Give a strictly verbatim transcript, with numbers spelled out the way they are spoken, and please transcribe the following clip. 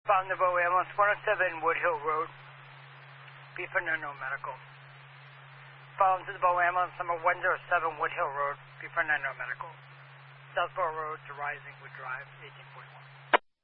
Found the Bow Ambulance, one oh seven Woodhill Road, B Fernando Medical. Found to the Bow Ambulance, number one oh seven Woodhill Road, B Fernando Medical. Southborough Road to Risingwood Drive, eighteen forty-one.